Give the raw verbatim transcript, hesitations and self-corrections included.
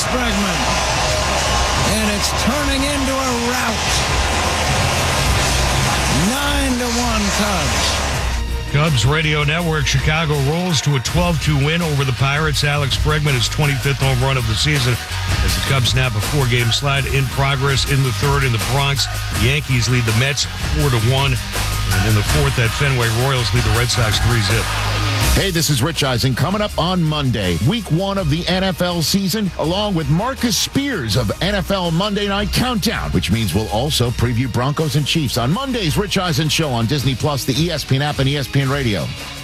Bregman. And it's turning into a rout. Nine to one Cubs. Cubs Radio Network. Chicago rolls to a twelve two win over the Pirates. Alex Bregman, his twenty-fifth home run of the season as the Cubs snap a four-game slide in progress in the third in the Bronx. The Yankees lead the Mets four to one. And in the fourth at Fenway, Royals lead the Red Sox three zip. Hey, this is Rich Eisen. Coming up on Monday, week one of the N F L season, along with Marcus Spears of N F L Monday Night Countdown, which means we'll also preview Broncos and Chiefs on Monday's Rich Eisen Show on Disney Plus, the E S P N app, and E S P N Radio.